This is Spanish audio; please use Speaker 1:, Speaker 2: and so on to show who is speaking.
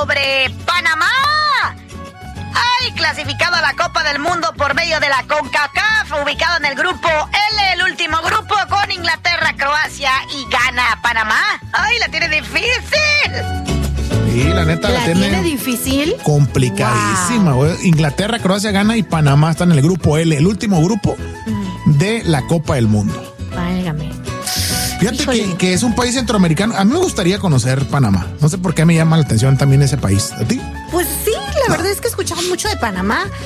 Speaker 1: sobre Panamá. ¡Ay! Clasificado a la Copa del Mundo por medio de la CONCACAF, ubicado en el grupo L, el último grupo, con Inglaterra, Croacia y Ghana. Panamá, ¡ay! La tiene difícil.
Speaker 2: Sí, la neta
Speaker 3: ¿La tiene difícil?
Speaker 2: Complicadísima. Wow. Inglaterra, Croacia, Ghana y Panamá están en el grupo L, el último grupo de la Copa del Mundo.
Speaker 3: Válgame.
Speaker 2: Fíjate que es un país centroamericano. A mí me gustaría conocer Panamá. No sé por qué me llama la atención también ese país. ¿A ti?
Speaker 3: Pues sí, la verdad es que escuchamos mucho de Panamá.